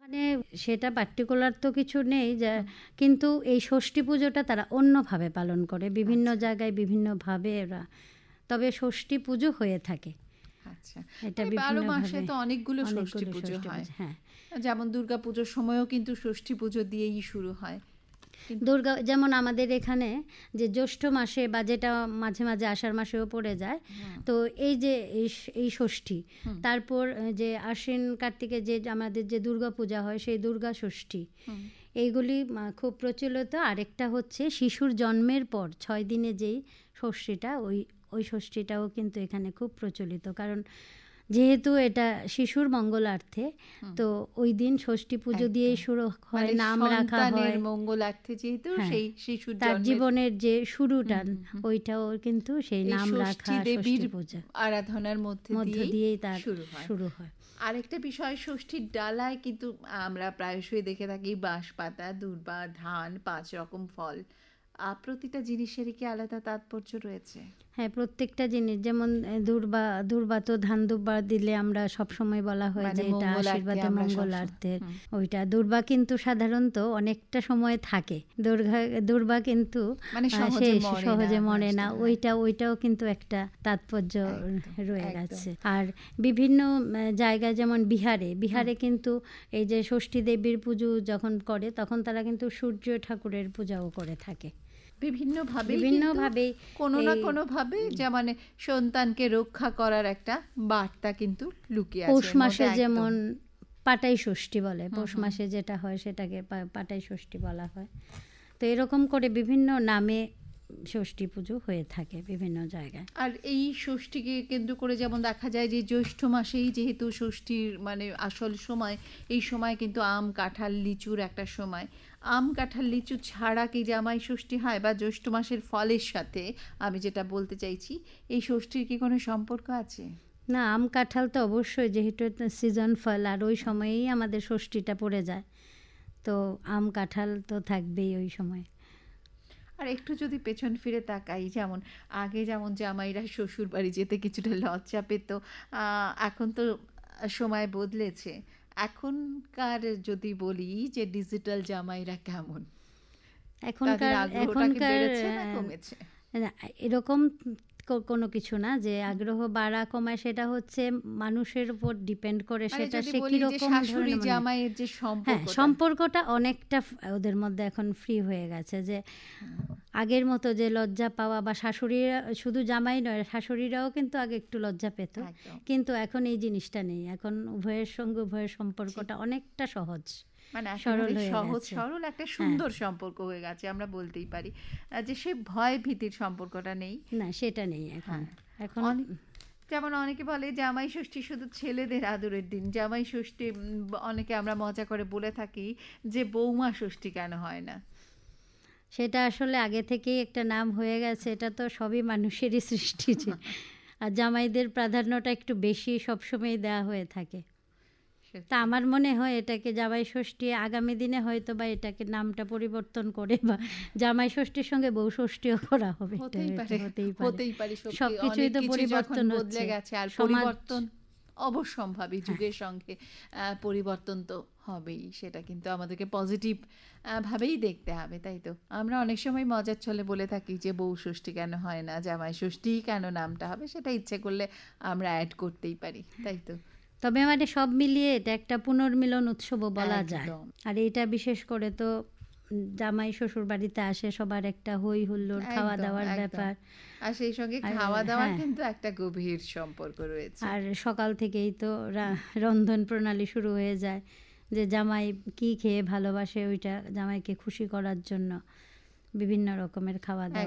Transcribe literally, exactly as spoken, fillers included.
মানে সেটা পার্টিকুলার তো কিছু নেই যা, কিন্তু এই ষষ্ঠী পুজোটা তারা অন্যভাবে পালন করে বিভিন্ন আচ্ছা। জায়গায় বিভিন্নভাবে ওরা, তবে ষষ্ঠী পুজো হয়ে থাকে। আচ্ছা, এটা মানে বারো মাসে বিভিন্নভাবে তো অনেকগুলো ষষ্ঠী অনেকগুলো পুজো ষষ্ঠী হয়, পুজো, হ্যাঁ। যেমন দুর্গা পুজোর সময়ও কিন্তু ষষ্ঠী পুজো দিয়েই শুরু হয়। কিন্তু দুর্গা যেমন আমাদের এখানে যে জ্যৈষ্ঠ মাসে বা যেটা মাঝে মাঝে আষাঢ় মাসেও পড়ে যায়, তো এই যে এই ষ- এই ষষ্ঠী, তারপর যে আশ্বিন কার্তিকে যে আমাদের যে দুর্গা পূজা হয় সেই দুর্গা ষষ্ঠী, এইগুলি আহ, খুব প্রচলিত। আরেকটা হচ্ছে শিশুর জন্মের পর ছয় দিনে যেই ষষ্ঠীটা, ওই ওই ষষ্ঠীটাও কিন্তু এখানে খুব প্রচলিত, কারণ যেহেতু এটা শিশুর মঙ্গলার্থে, তো ওই দিন ষষ্ঠী পুজো একদম। দিয়েই শুরু হয়, মানে নাম রাখা সন্তানের হয়, মঙ্গলার্থে যেহেতু হ্যাঁ, সেই শিশুর তার জন্মের জীবনের যে শুরুটা, ওইটাও কিন্তু সেই এই নাম ষষ্ঠী রাখা দেবীর ষষ্ঠী পূজা আরাধনার মধ্যে মধ্য দিয়েই দিয়েই তার শুরু হয়। শুরু হয়। আরেকটা বিষয়, ষষ্ঠীর ডালায় কিন্তু আমরা প্রায়শই দেখে থাকি বাঁশ পাতা, দূর্বা, ধান, পাঁচ রকম ফল। আহ, প্রতিটা জিনিসেরই কি আলাদা তাৎপর্য রয়েছে? হ্যাঁ, প্রত্যেকটা জিনিস যেমন এ, দুর্বা দুর্বা তো ধান দুর্বা দিলে আমরা সব সময় বলা হয় মানে যে এটা মঙ্গলার্থে আশীর্বাদে আমরা সবসময়- মঙ্গলার্থের, ওইটা দুর্বা কিন্তু সাধারণত অনেকটা সময় থাকে, দুর্গা দুর্বা কিন্তু মানে আহ, সহজে শেষ, মরে সহজে না, মরে না, নষ্ট হয়। ওইটা ওইটাও কিন্তু একটা তাৎপর্য একদম, রয়ে একদম। গেছে। আর বিভিন্ন আহ, জায়গায় যেমন বিহারে বিহারে কিন্তু এই যে ষষ্ঠী দেবীর পুজো যখন করে তখন তারা কিন্তু সূর্য ঠাকুরের পূজাও করে থাকে। বিভিন্ন ভাবে বিভিন্ন ভাবেই কোনো না এই- কোনো ভাবে, যে মানে সন্তানকে রক্ষা করার একটা বার্তা কিন্তু লুকিয়ে আছে পৌষ এর মধ্যে, মাসে একদম। যেমন পাটাই ষষ্ঠী বলে, পৌষ মাসে যেটা হয় সেটাকে পা- পাটাই ষষ্ঠী বলা হয়। তো এরকম করে বিভিন্ন নামে ষষ্ঠী পুজো হয়ে থাকে বিভিন্ন জায়গায়। আর এই ষষ্ঠীকে কেন্দ্র করে যেমন দেখা যায় যে জ্যৈষ্ঠ মাসেই যেহেতু ষষ্ঠীর মানে আসল সময়, এই সময় কিন্তু আম কাঁঠাল লিচুর একটা সময়। আম কাঁঠাল লিচু ছাড়া কি জামাই ষষ্ঠী হয়, বা জ্যৈষ্ঠ মাসের ফলের সাথে, আমি যেটা বলতে চাইছি, এই ষষ্ঠীর কি কোনো সম্পর্ক আছে? না, আম কাঁঠাল তো অবশ্যই, যেহেতু সিজন ফল, আর ওই সময়েই আমাদের ষষ্ঠীটা পড়ে যায়, তো আম কাঁঠাল তো থাকবেই ওই সময়। আর একটু যদি পেছন ফিরে তাকাই, যেমন আগে যেমন জামাইরা শ্বশুর বাড়ি যেতে কিছুটা লজ্জা পেত, আহ, এখন তো সময় বদলেছে। এখনকার যদি বলি যে ডিজিটাল জামাইরা কেমন, তাদের এখনকার আগ্রহটা কি এখনকার বেড়েছে না আহ, কমেছে? না, এরকম কো- কোনো কিছু না যে আগ্রহ বাড়া কমায়, সেটা হচ্ছে মানুষের উপর ডিপেন্ড করে, মানে সেটা যদি সে বলি যে কিরকম শাশুড়ি ধরনের মনে- জামাইয়ের যে হ্যাঁ, সম্পর্কটা, সম্পর্কটা অনেকটা ফ- ওদের মধ্যে এখন ফ্রি হয়ে গেছে, যে আগের মতো যে লজ্জা পাওয়া, বা শাশুড়িরা শুধু জামাই নয়, শাশুড়িরাও কিন্তু আগে একটু লজ্জা পেত, একদম। কিন্তু এখন এই জিনিসটা নেই, এখন উভয়ের সঙ্গে উভয়ের সম্পর্কটা অনেকটা সহজ, মানে সরল একেবারে হয়ে সহজ গেছে। সরল একটা সুন্দর সম্পর্ক হয়ে গেছে, আমরা বলতেই পারি। আহ, যে সে ভয় ভীতির সম্পর্কটা নেই। না, সেটা নেই এখন। এখন অনেক, যেমন অনেকে বলে জামাই ষষ্ঠী শুধু ছেলেদের আদরের দিন, জামাই ষষ্ঠী উম, অনেকে আমরা মজা করে বলে থাকি যে বৌমা ষষ্ঠী কেন হয় না? সেটা আসলে আগে থেকেই একটা নাম হয়ে গেছে, এটা তো সবই মানুষেরই সৃষ্টি যে, আর জামাইদের প্রাধান্যটা একটু বেশি সবসময় দেওয়া হয়ে থাকে। সে- তা আমার মনে হয় এটাকে জামাই ষষ্ঠী আগামী দিনে হয়তো বা এটাকে নামটা পরিবর্তন করে বা জামাই ষষ্ঠীর সঙ্গে বউ ষষ্ঠীও করা হবে, এটা হতেই হয়তো পারে, হতেই পারে। হতেই পারে। সত্যি সবকিছুই অনেক তো কিছুই যখন পরিবর্তন বদলে হচ্ছে, গেছে, আর সমাজ- পরিবর্তন অবশ্যম্ভাবী, যুগের সঙ্গে আহ, পরিবর্তন তো হবেই, সেটা কিন্তু আমাদেরকে পজিটিভ ভাবেই দেখতে হবে, তাই তো? আমরা অনেক সময় মজার ছলে বলে থাকি যে বউ ষষ্ঠী কেন হয় না, জামাই ষষ্ঠী কেন নামটা হবে, সেটা ইচ্ছে করলে আমরা অ্যাড করতেই পারি, তাই তো? তবে মানে সব মিলিয়ে এটা একটা পুনর্মিলন উৎসবও বলা যায়। একদম। আর এইটা বিশেষ করে তো উম, জামাই শ্বশুর বাড়িতে আসে, সবার একটা হই হুল্লোড়, খাওয়া একদম, দাওয়ার একদম। ব্যাপার, আর সেই সঙ্গে আর খাওয়া দাওয়ার হ্যাঁ। কিন্তু একটা গভীর সম্পর্ক রয়েছে। আর সকাল থেকেই তো রা- রন্ধন প্রণালী শুরু হয়ে যায়, যে জামাই কি খেয়ে ভালোবাসে ওইটা জামাইকে খুশি করার জন্য বিভিন্ন রকমের খাওয়া দাওয়া।